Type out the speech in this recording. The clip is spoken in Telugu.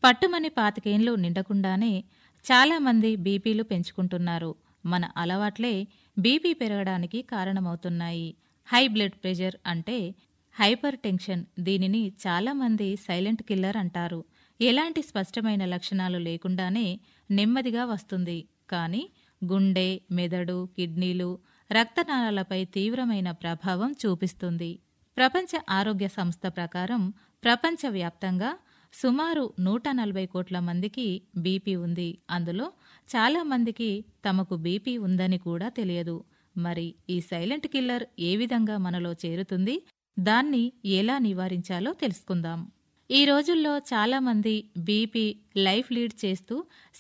పట్టుమని 25 నిండకుండానే చాలామంది బీపీలు పెంచుకుంటున్నారు. మన అలవాట్లే బీపీ పెరగడానికి కారణమవుతున్నాయి. హై బ్లడ్ ప్రెషర్ అంటే హైపర్ టెన్షన్. దీనిని చాలామంది సైలెంట్ కిల్లర్ అంటారు. ఎలాంటి స్పష్టమైన లక్షణాలు లేకుండానే నెమ్మదిగా వస్తుంది. కానీ గుండె, మెదడు, కిడ్నీలు, రక్తనాళాలపై తీవ్రమైన ప్రభావం చూపిస్తుంది. ప్రపంచ ఆరోగ్య సంస్థ ప్రకారం ప్రపంచవ్యాప్తంగా సుమారు 140 కోట్ల మందికి బీపీ ఉంది. అందులో చాలా మందికి తమకు బీపీ ఉందని కూడా తెలియదు. మరి ఈ సైలెంట్ కిల్లర్ ఏ విధంగా మనలో చేరుతుంది, దాన్ని ఎలా నివారించాలో తెలుసుకుందాం. ఈ రోజుల్లో చాలామంది బీపీ లైఫ్ లీడ్ చేస్తూ